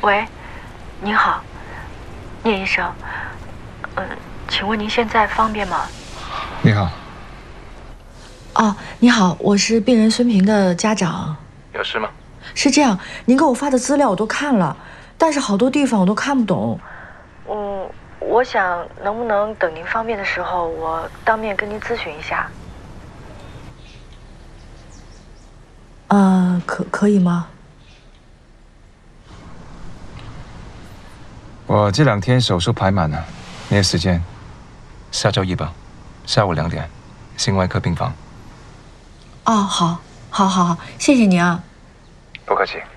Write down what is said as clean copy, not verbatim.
喂，您好，聂医生。请问您现在方便吗？ 你好。 哦，你好，我是病人孙平的家长。 有事吗？ 是这样，您给我发的资料我都看了，但是好多地方我都看不懂。我想能不能等您方便的时候，我当面跟您咨询一下。可以吗？ 我这2天手术排满了，没有时间。下周1吧，下午2点，心外科病房。 哦，好，谢谢您啊。 不客气。